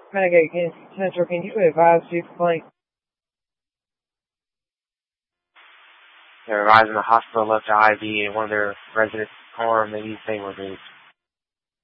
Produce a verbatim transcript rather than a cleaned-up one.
Renegade Central, can you advise due complaint? They're advising the hospital left an I V and one of their residents' arm, they need to stay removed.